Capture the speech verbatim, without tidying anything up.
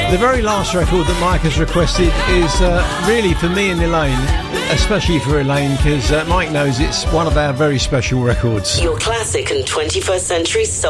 The very last record that Mike has requested is uh, really for me and Elaine, especially for Elaine, because uh, Mike knows it's one of our very special records. Your classic and twenty-first century soul.